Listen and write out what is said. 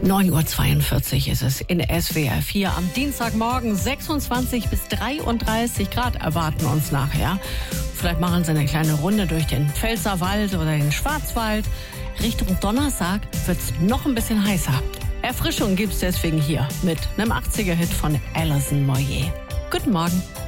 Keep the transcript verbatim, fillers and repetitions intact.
neun Uhr zweiundvierzig ist es in S W R vier. Am Dienstagmorgen sechsundzwanzig bis dreiunddreißig Grad erwarten uns nachher. Vielleicht machen Sie eine kleine Runde durch den Pfälzerwald oder den Schwarzwald. Richtung Donnerstag wird es noch ein bisschen heißer. Erfrischung gibt's deswegen hier mit einem achtziger-Hit von Alison Moyet. Guten Morgen.